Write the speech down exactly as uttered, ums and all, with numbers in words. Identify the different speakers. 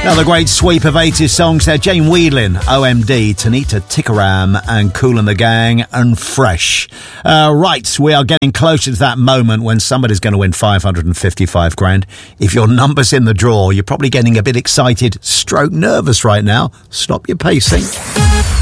Speaker 1: Another great sweep of eighties songs there. Jane Wiedlin, O M D, Tanita Tikaram and Kool and the Gang and Fresh. Uh, right, we are getting closer to that moment when somebody's going to win five hundred fifty-five grand. If your number's in the draw, you're probably getting a bit excited, stroke nervous right now. Stop your pacing.